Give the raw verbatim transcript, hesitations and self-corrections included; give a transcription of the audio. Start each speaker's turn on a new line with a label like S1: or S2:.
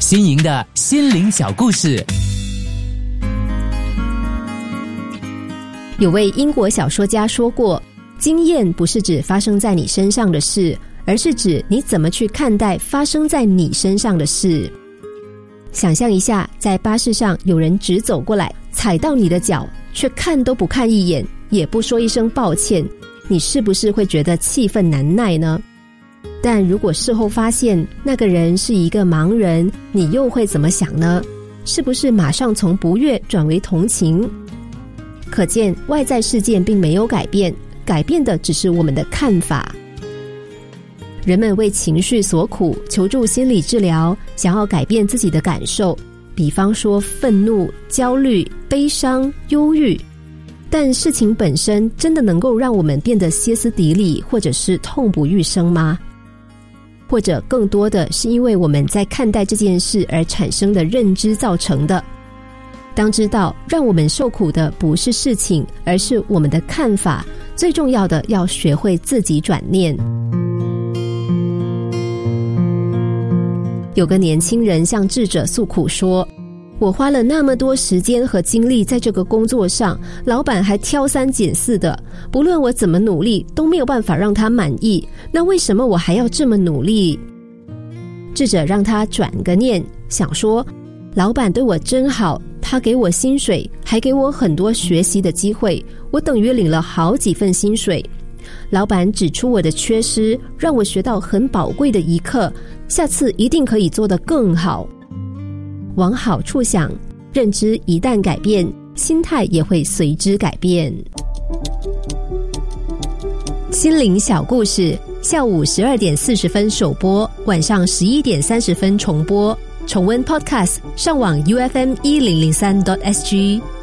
S1: 新颖的心灵小故事。
S2: 有位英国小说家说过，经验不是指发生在你身上的事，而是指你怎么去看待发生在你身上的事。想象一下，在巴士上有人直走过来，踩到你的脚，却看都不看一眼，也不说一声抱歉，你是不是会觉得气愤难耐呢？但如果事后发现那个人是一个盲人，你又会怎么想呢？是不是马上从不悦转为同情？可见外在事件并没有改变，改变的只是我们的看法。人们为情绪所苦，求助心理治疗，想要改变自己的感受，比方说愤怒、焦虑、悲伤、忧郁。但事情本身真的能够让我们变得歇斯底里，或者是痛不欲生吗？或者更多的是因为我们在看待这件事而产生的认知造成的。当知道让我们受苦的不是事情，而是我们的看法，最重要的要学会自己转念。有个年轻人向智者诉苦说，我花了那么多时间和精力在这个工作上，老板还挑三拣四的，不论我怎么努力都没有办法让他满意，那为什么我还要这么努力？智者让他转个念，想说，老板对我真好，他给我薪水，还给我很多学习的机会，我等于领了好几份薪水。老板指出我的缺失，让我学到很宝贵的一课，下次一定可以做得更好。往好处想，认知一旦改变，心态也会随之改变。心灵小故事，下午十二点四十分首播，晚上十一点三十分重播。重温 Podcast， 上网 U F M 一零零三 点 S G。